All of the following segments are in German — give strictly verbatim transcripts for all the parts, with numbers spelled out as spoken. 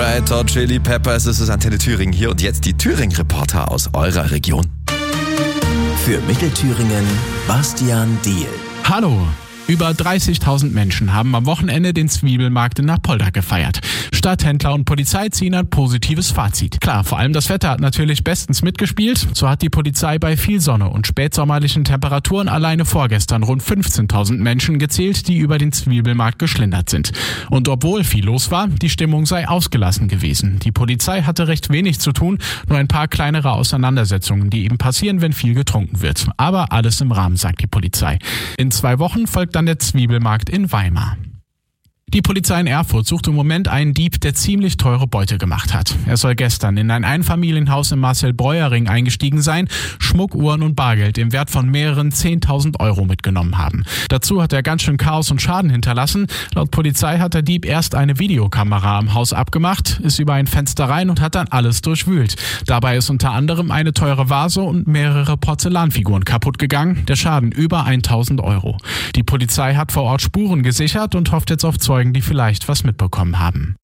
Red Hot Chili Peppers, es ist Antenne Thüringen hier und jetzt die Thüringen-Reporter aus eurer Region. Für Mittelthüringen, Bastian Diehl. Hallo! Über dreißigtausend Menschen haben am Wochenende den Zwiebelmarkt in Napolda gefeiert. Stadthändler und Polizei ziehen ein positives Fazit. Klar, vor allem das Wetter hat natürlich bestens mitgespielt. So hat die Polizei bei viel Sonne und spätsommerlichen Temperaturen alleine vorgestern rund fünfzehntausend Menschen gezählt, die über den Zwiebelmarkt geschlendert sind. Und obwohl viel los war, die Stimmung sei ausgelassen gewesen. Die Polizei hatte recht wenig zu tun, nur ein paar kleinere Auseinandersetzungen, die eben passieren, wenn viel getrunken wird. Aber alles im Rahmen, sagt die Polizei. In zwei Wochen folgt dann der Zwiebelmarkt in Weimar. Die Polizei in Erfurt sucht im Moment einen Dieb, der ziemlich teure Beute gemacht hat. Er soll gestern in ein Einfamilienhaus im Marcel-Breuer-Ring eingestiegen sein, Schmuck, Uhren und Bargeld im Wert von mehreren zehntausend Euro mitgenommen haben. Dazu hat er ganz schön Chaos und Schaden hinterlassen. Laut Polizei hat der Dieb erst eine Videokamera am Haus abgemacht, ist über ein Fenster rein und hat dann alles durchwühlt. Dabei ist unter anderem eine teure Vase und mehrere Porzellanfiguren kaputt gegangen. Der Schaden über tausend Euro. Die Polizei hat vor Ort Spuren gesichert und hofft jetzt auf Zeugen, die vielleicht was mitbekommen haben.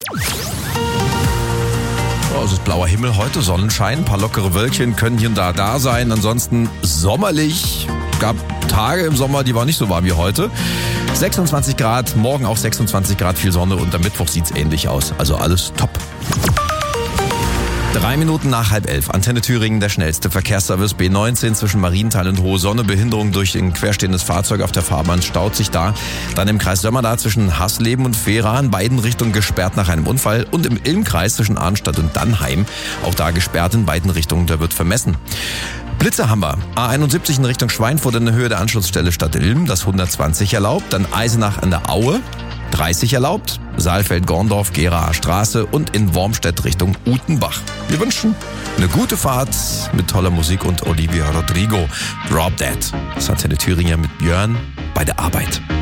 Oh, es ist blauer Himmel heute, Sonnenschein, ein paar lockere Wölkchen können hier und da da sein. Ansonsten sommerlich. Es gab Tage im Sommer, die waren nicht so warm wie heute. sechsundzwanzig Grad, morgen auch sechsundzwanzig Grad, viel Sonne und am Mittwoch sieht es ähnlich aus. Also alles top. Drei Minuten nach halb elf. Antenne Thüringen, der schnellste Verkehrsservice B neunzehn zwischen Marienthal und Hohe Sonne. Behinderung durch ein querstehendes Fahrzeug auf der Fahrbahn staut sich da. Dann im Kreis Sömmerda zwischen Hasleben und Vera in beiden Richtungen gesperrt nach einem Unfall. Und im Ilmkreis zwischen Arnstadt und Dannheim. Auch da gesperrt in beiden Richtungen, da wird vermessen. Blitze haben wir. A einundsiebzig in Richtung Schweinfurt in der Höhe der Anschlussstelle Stadt Ilm, das hundertzwanzig erlaubt. Dann Eisenach an der Aue, dreißig erlaubt. Saalfeld-Gorndorf, Geraer Straße und in Wormstedt Richtung Utenbach. Wir wünschen eine gute Fahrt mit toller Musik und Olivia Rodrigo. Drop That. Das ist Antenne Thüringen mit Björn bei der Arbeit.